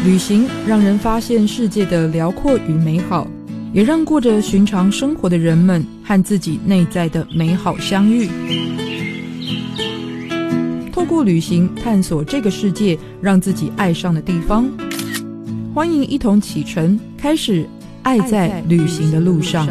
旅行让人发现世界的辽阔与美好，也让过着寻常生活的人们和自己内在的美好相遇。透过旅行探索这个世界让自己爱上的地方。欢迎一同启程，开始爱在旅行的路上。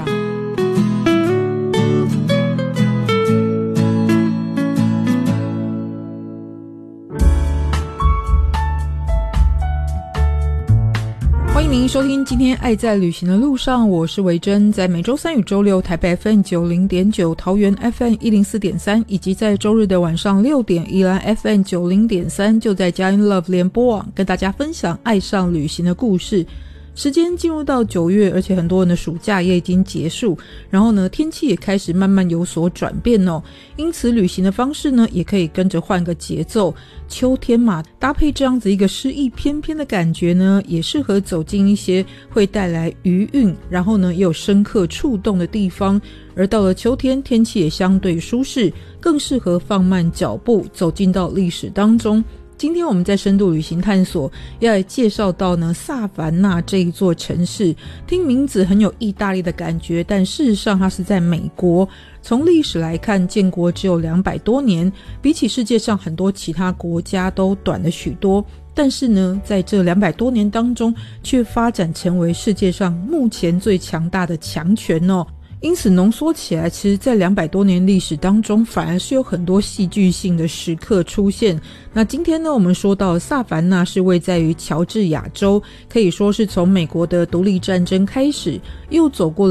欢迎您收听今天爱在旅行的路上，我是维珍，在每周三与周六台北 FM90.9 桃园 FM104.3 以及在周日的晚上6点宜兰 FM90.3 就在佳音 Love 联播网跟大家分享爱上旅行的故事。时间进入到9月，而且很多人的暑假也已经结束，然后呢天气也开始慢慢有所转变哦，因此旅行的方式呢也可以跟着换个节奏。秋天嘛，搭配这样子一个诗意翩翩的感觉呢，也适合走进一些会带来余韵，然后呢也有深刻触动的地方。而到了秋天，天气也相对舒适，更适合放慢脚步走进到历史当中。今天我们在深度旅行探索要来介绍到呢萨凡纳这一座城市，听名字很有意大利的感觉，但事实上它是在美国。从历史来看，建国只有200多年，比起世界上很多其他国家都短了许多，但是呢在这200多年当中却发展成为世界上目前最强大的强权哦。因此浓缩起来，其实在200多年历史当中反而是有很多戏剧性的时刻出现。那今天呢我们说到萨凡纳是位在于乔治亚州，可以说是从美国的独立战争开始，又走过了